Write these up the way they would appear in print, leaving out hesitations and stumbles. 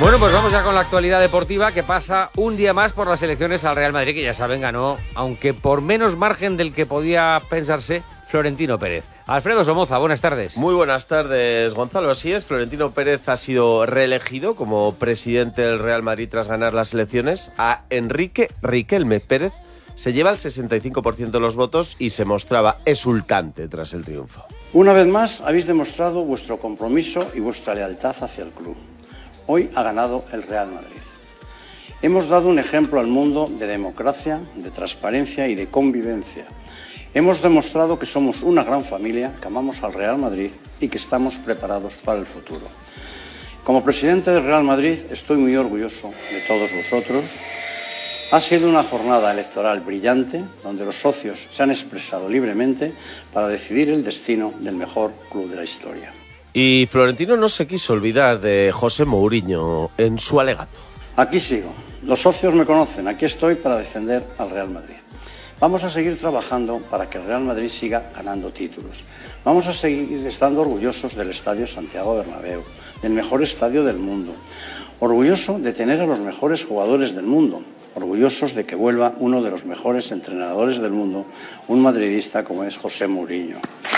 Bueno, pues vamos ya con la actualidad deportiva, que pasa un día más por las elecciones al Real Madrid, que ya saben, ganó, aunque por menos margen del que podía pensarse, Florentino Pérez. Alfredo Somoza, buenas tardes. Muy buenas tardes, Gonzalo. Así es, Florentino Pérez ha sido reelegido como presidente del Real Madrid tras ganar las elecciones. A Enrique Riquelme Pérez se lleva el 65% de los votos y se mostraba exultante tras el triunfo. Una vez más habéis demostrado vuestro compromiso y vuestra lealtad hacia el club. Hoy ha ganado el Real Madrid. Hemos dado un ejemplo al mundo de democracia, de transparencia y de convivencia. Hemos demostrado que somos una gran familia, que amamos al Real Madrid y que estamos preparados para el futuro. Como presidente del Real Madrid estoy muy orgulloso de todos vosotros. Ha sido una jornada electoral brillante, donde los socios se han expresado libremente para decidir el destino del mejor club de la historia. Y Florentino no se quiso olvidar de José Mourinho en su alegato. Aquí sigo. Los socios me conocen. Aquí estoy para defender al Real Madrid. Vamos a seguir trabajando para que el Real Madrid siga ganando títulos. Vamos a seguir estando orgullosos del Estadio Santiago Bernabéu, del mejor estadio del mundo. Orgulloso de tener a los mejores jugadores del mundo. Orgullosos de que vuelva uno de los mejores entrenadores del mundo, un madridista como es José Mourinho.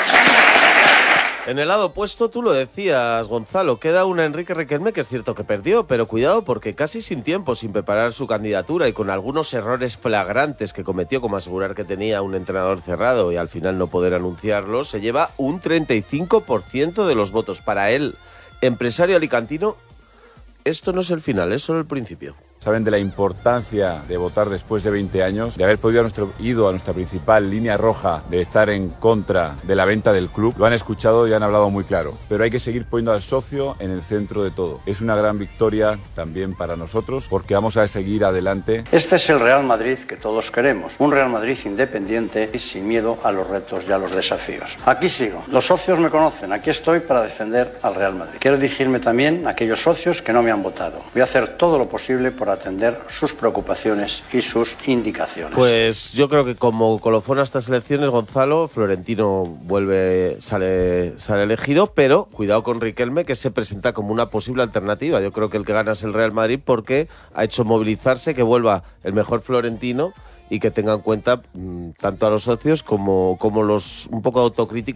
En el lado opuesto, tú lo decías, Gonzalo, queda un Enrique Riquelme que es cierto que perdió, pero cuidado porque casi sin tiempo, sin preparar su candidatura y con algunos errores flagrantes que cometió, como asegurar que tenía un entrenador cerrado y al final no poder anunciarlo, se lleva un 35% de los votos. Para él, empresario alicantino, esto no es el final, es solo el principio. Saben de la importancia de votar después de 20 años, de haber podido ido a nuestra principal línea roja, de estar en contra de la venta del club. Lo han escuchado y han hablado muy claro. Pero hay que seguir poniendo al socio en el centro de todo. Es una gran victoria también para nosotros porque vamos a seguir adelante. Este es el Real Madrid que todos queremos. Un Real Madrid independiente y sin miedo a los retos y a los desafíos. Aquí sigo. Los socios me conocen. Aquí estoy para defender al Real Madrid. Quiero dirigirme también a aquellos socios que no me han votado. Voy a hacer todo lo posible por atender sus preocupaciones y sus indicaciones. Pues yo creo que como colofón a estas elecciones, Gonzalo, Florentino sale elegido, pero cuidado con Riquelme, que se presenta como una posible alternativa. Yo creo que el que gana es el Real Madrid porque ha hecho movilizarse, que vuelva el mejor Florentino y que tenga en cuenta tanto a los socios como los un poco autocríticos